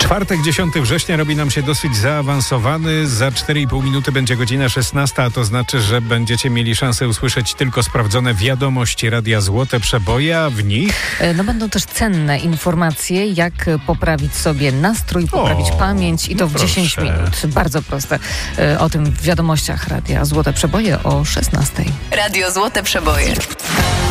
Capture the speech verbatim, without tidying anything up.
Czwartek, dziesiątego września robi nam się dosyć zaawansowany. Za cztery i pół minuty będzie godzina szesnasta, a to znaczy, że będziecie mieli szansę usłyszeć tylko sprawdzone wiadomości Radia Złote Przeboje, a w nich... No będą też cenne informacje, jak poprawić sobie nastrój, poprawić o, pamięć i to no w proszę. dziesięć minut. Bardzo proste. O tym w wiadomościach Radia Złote Przeboje o szesnastej. Radio Złote Przeboje.